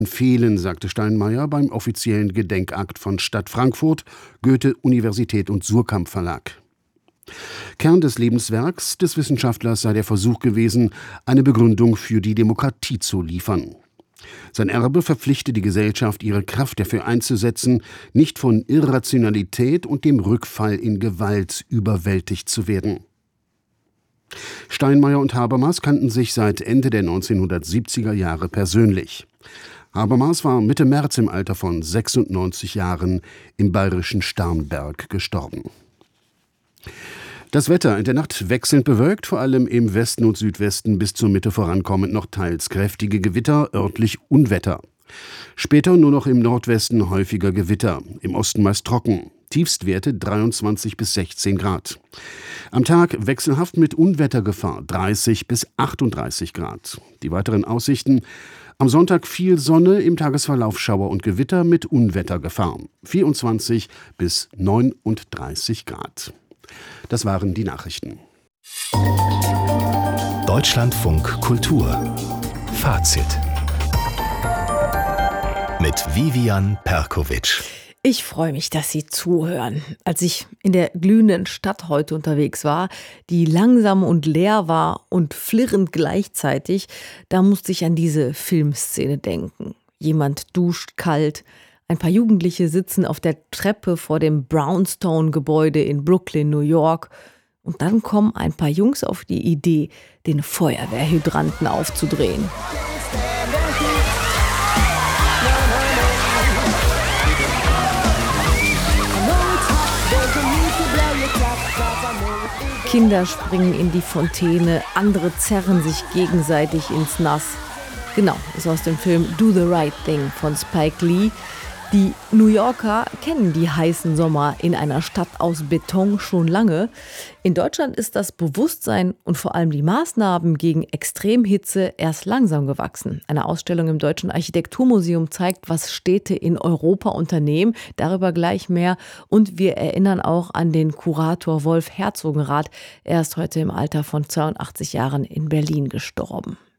fehlen, sagte Steinmeier beim offiziellen Gedenkakt von Stadt Frankfurt, Goethe-Universität und Suhrkamp Verlag. Kern des Lebenswerks des Wissenschaftlers sei der Versuch gewesen, eine Begründung für die Demokratie zu liefern. Sein Erbe verpflichte die Gesellschaft, ihre Kraft dafür einzusetzen, nicht von Irrationalität und dem Rückfall in Gewalt überwältigt zu werden. Steinmeier und Habermas kannten sich seit Ende der 1970er Jahre persönlich. Habermas war Mitte März im Alter von 96 Jahren im bayerischen Starnberg gestorben. Das Wetter in der Nacht wechselnd bewölkt, vor allem im Westen und Südwesten bis zur Mitte vorankommend noch teils kräftige Gewitter, örtlich Unwetter. Später nur noch im Nordwesten häufiger Gewitter, im Osten meist trocken. Tiefstwerte 23 bis 16 Grad. Am Tag wechselhaft mit Unwettergefahr 30 bis 38 Grad. Die weiteren Aussichten: am Sonntag viel Sonne, im Tagesverlauf Schauer und Gewitter mit Unwettergefahr 24 bis 39 Grad. Das waren die Nachrichten. Deutschlandfunk Kultur Fazit mit Vivian Perkovic. Ich freue mich, dass Sie zuhören. Als ich in der glühenden Stadt heute unterwegs war, die langsam und leer war und flirrend gleichzeitig, da musste ich an diese Filmszene denken. Jemand duscht kalt, ein paar Jugendliche sitzen auf der Treppe vor dem Brownstone-Gebäude in Brooklyn, New York. Und dann kommen ein paar Jungs auf die Idee, den Feuerwehrhydranten aufzudrehen. Kinder springen in die Fontäne, andere zerren sich gegenseitig ins Nass. Genau, ist aus dem Film Do the Right Thing von Spike Lee. Die New Yorker kennen die heißen Sommer in einer Stadt aus Beton schon lange. In Deutschland ist das Bewusstsein und vor allem die Maßnahmen gegen Extremhitze erst langsam gewachsen. Eine Ausstellung im Deutschen Architekturmuseum zeigt, was Städte in Europa unternehmen. Darüber gleich mehr. Und wir erinnern auch an den Kurator Wolf Herzogenrath. Er ist heute im Alter von 82 Jahren in Berlin gestorben.